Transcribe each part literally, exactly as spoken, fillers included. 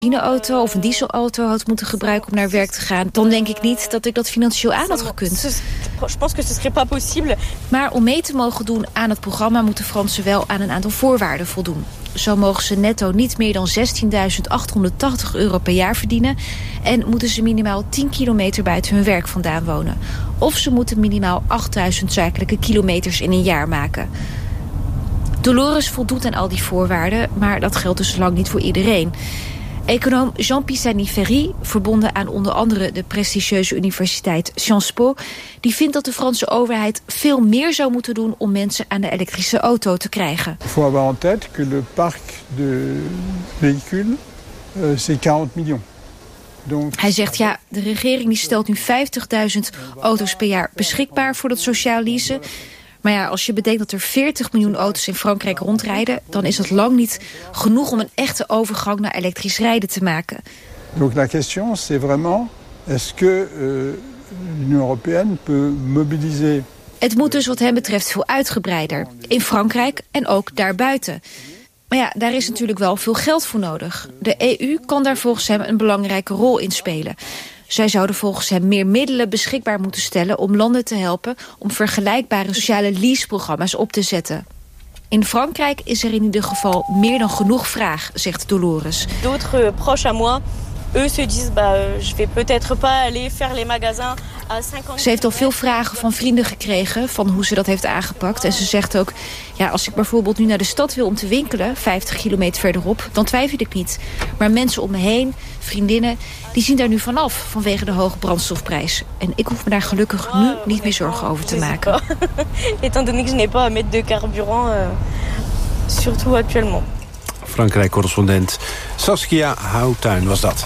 benzineauto of een dieselauto had moeten gebruiken om naar werk te gaan, dan denk ik niet dat ik dat financieel aan had gekund. Maar om mee te mogen doen aan het programma moeten Fransen wel aan een aantal voorwaarden voldoen. Zo mogen ze netto niet meer dan zestienduizend achthonderdtachtig euro per jaar verdienen en moeten ze minimaal tien kilometer buiten hun werk vandaan wonen. Of ze moeten minimaal achtduizend zakelijke kilometers in een jaar maken. Dolores voldoet aan al die voorwaarden, maar dat geldt dus lang niet voor iedereen. Econoom Jean Pisani-Ferry, verbonden aan onder andere de prestigieuze universiteit Sciences Po, die vindt dat de Franse overheid veel meer zou moeten doen om mensen aan de elektrische auto te krijgen. Il faut avoir en tête que le parc de véhicules, c'est quarante millions. Hij zegt, ja, de regering die stelt nu vijftigduizend auto's per jaar beschikbaar voor dat sociaal leasen. Maar ja, als je bedenkt dat er veertig miljoen auto's in Frankrijk rondrijden, dan is dat lang niet genoeg om een echte overgang naar elektrisch rijden te maken. Donc la question, c'est vraiment, est-ce que euh, l'Union européenne peut mobiliser? Het moet dus wat hem betreft veel uitgebreider. In Frankrijk en ook daarbuiten. Maar ja, daar is natuurlijk wel veel geld voor nodig. De E U kan daar volgens hem een belangrijke rol in spelen. Zij zouden volgens hem meer middelen beschikbaar moeten stellen om landen te helpen om vergelijkbare sociale leaseprogramma's op te zetten. In Frankrijk is er in ieder geval meer dan genoeg vraag, zegt Dolores. D'autres proches à moi, eux se disent, bah, je vais peut-être pas aller faire les magasins à cinquante. Ze heeft al veel vragen van vrienden gekregen van hoe ze dat heeft aangepakt. En ze zegt ook, ja, als ik bijvoorbeeld nu naar de stad wil om te winkelen, vijftig kilometer verderop, dan twijfel ik niet. Maar mensen om me heen, vriendinnen, die zien daar nu vanaf vanwege de hoge brandstofprijs. En ik hoef me daar gelukkig nu niet meer zorgen over te maken. Étant donné que je n'ai pas à mettre de carburant, surtout actuellement. Frankrijk-correspondent Saskia Houtuin was dat.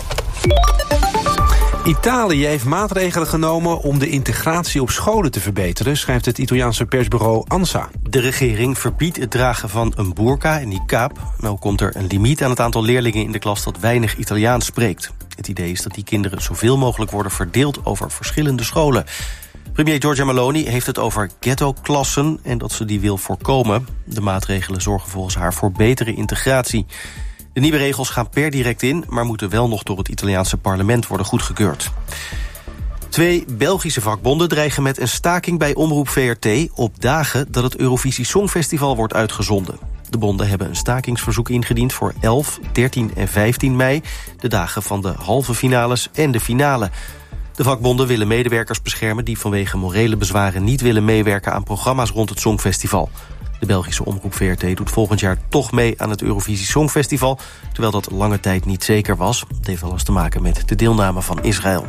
Italië heeft maatregelen genomen om de integratie op scholen te verbeteren, schrijft het Italiaanse persbureau ANSA. De regering verbiedt het dragen van een burka en niqab. Nou komt er een limiet aan het aantal leerlingen in de klas dat weinig Italiaans spreekt. Het idee is dat die kinderen zoveel mogelijk worden verdeeld over verschillende scholen. Premier Giorgia Meloni heeft het over ghetto-klassen en dat ze die wil voorkomen. De maatregelen zorgen volgens haar voor betere integratie. De nieuwe regels gaan per direct in, maar moeten wel nog door het Italiaanse parlement worden goedgekeurd. Twee Belgische vakbonden dreigen met een staking bij Omroep V R T op dagen dat het Eurovisie Songfestival wordt uitgezonden. De bonden hebben een stakingsverzoek ingediend voor elf, dertien en vijftien mei, de dagen van de halve finales en de finale. De vakbonden willen medewerkers beschermen die vanwege morele bezwaren niet willen meewerken aan programma's rond het Songfestival. De Belgische omroep V R T doet volgend jaar toch mee aan het Eurovisie Songfestival, terwijl dat lange tijd niet zeker was. Het heeft alles te maken met de deelname van Israël.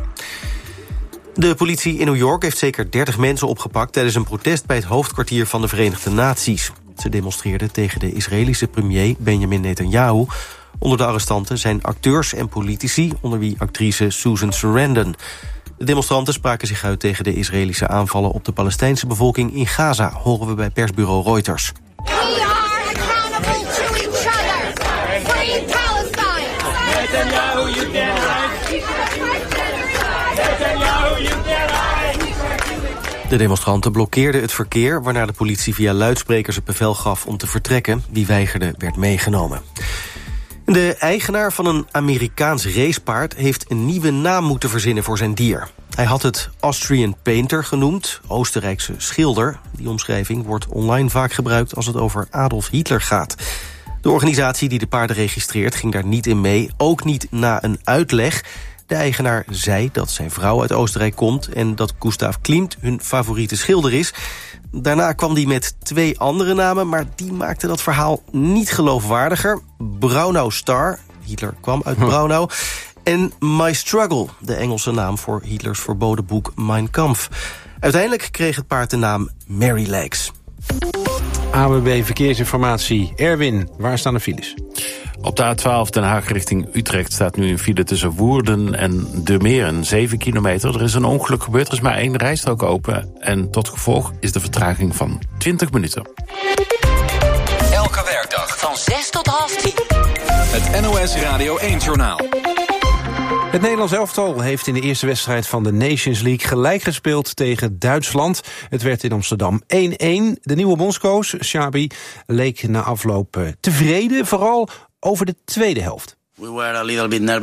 De politie in New York heeft zeker dertig mensen opgepakt tijdens een protest bij het hoofdkwartier van de Verenigde Naties. Ze demonstreerden tegen de Israëlische premier Benjamin Netanyahu. Onder de arrestanten zijn acteurs en politici, onder wie actrice Susan Sarandon. De demonstranten spraken zich uit tegen de Israëlische aanvallen op de Palestijnse bevolking in Gaza, horen we bij persbureau Reuters. We are accountable to each other. Free Palestine. Netanyahu, you can't hide. Netanyahu, you can't hide. De demonstranten blokkeerden het verkeer, waarna de politie via luidsprekers het bevel gaf om te vertrekken. Wie weigerde werd meegenomen. De eigenaar van een Amerikaans racepaard heeft een nieuwe naam moeten verzinnen voor zijn dier. Hij had het Austrian Painter genoemd, Oostenrijkse schilder. Die omschrijving wordt online vaak gebruikt als het over Adolf Hitler gaat. De organisatie die de paarden registreert ging daar niet in mee, ook niet na een uitleg. De eigenaar zei dat zijn vrouw uit Oostenrijk komt en dat Gustav Klimt hun favoriete schilder is. Daarna kwam hij met twee andere namen, maar die maakten dat verhaal niet geloofwaardiger. Braunau Star, Hitler kwam uit Braunau. En My Struggle, de Engelse naam voor Hitlers verboden boek Mein Kampf. Uiteindelijk kreeg het paard de naam Mary Legs. A W B Verkeersinformatie. Erwin, waar staan de files? Op de A twaalf Den Haag richting Utrecht staat nu een file tussen Woerden en De Meren. zeven kilometer. Er is een ongeluk gebeurd. Er is maar één rijstrook open. En tot gevolg is de vertraging van twintig minuten. Elke werkdag van zes tot half tien. Het N O S Radio één-journaal. Het Nederlands elftal heeft in de eerste wedstrijd van de Nations League gelijk gespeeld tegen Duitsland. Het werd in Amsterdam één-één. De nieuwe bondscoach, Xabi, leek na afloop tevreden, vooral over de tweede helft. We were a little bit nervous.